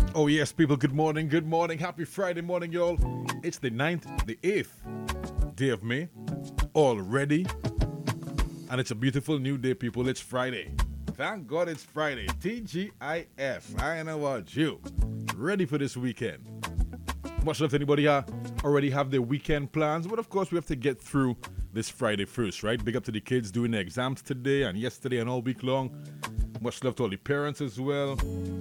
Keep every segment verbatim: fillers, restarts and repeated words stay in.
Oh, yes, people, good morning, good morning. Happy Friday morning, y'all. It's the ninth, the eighth day of May already. And it's a beautiful new day, people. It's Friday. Thank God it's Friday. T G I F. I know about you. Ready for this weekend. Much love to anybody here already have their weekend plans. But of course, we have to get through this Friday first, right? Big up to the kids doing their exams today and yesterday and all week long. Much love to all the parents as well.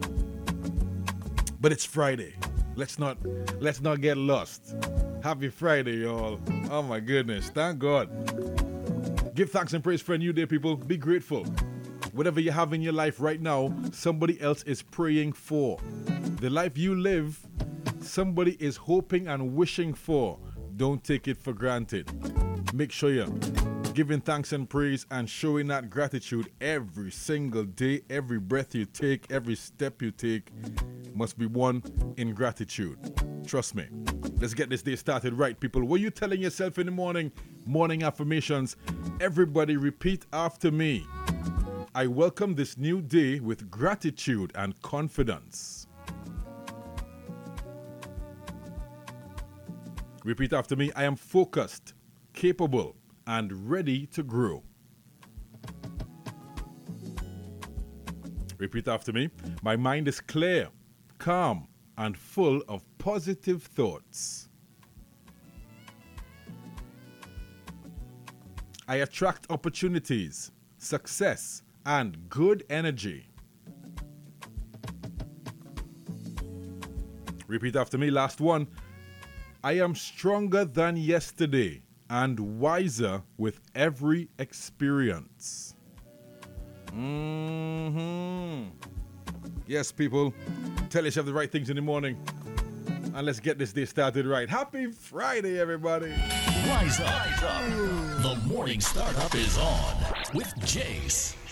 But it's Friday. Let's not let's not get lost. Happy Friday, y'all. Oh my goodness. Thank God. Give thanks and praise for a new day, people. Be grateful. Whatever you have in your life right now, somebody else is praying for. The life you live, somebody is hoping and wishing for. Don't take it for granted. Make sure you're giving thanks and praise and showing that gratitude every single day. Every breath you take, every step you take must be one in gratitude. Trust me. Let's get this day started right, people. What are you telling yourself in the morning? Morning affirmations. Everybody repeat after me. I welcome this new day with gratitude and confidence. Repeat after me. I am focused, capable, and ready to grow. Repeat after me. My mind is clear, calm, and full of positive thoughts. I attract opportunities, success, and good energy. Repeat after me. Last one. I am stronger than yesterday and wiser with every experience. Mm-hmm. Yes, people. Tell yourself the right things in the morning. And let's get this day started right. Happy Friday, everybody. Rise up. Rise up. The morning startup is on with Jace.